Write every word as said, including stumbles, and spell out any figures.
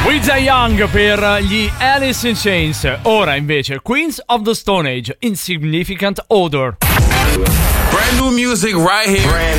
Lisa Young per gli Alice in Chains. Ora invece Queens of the Stone Age, Insignificant Odor. Brand new music right here. Brand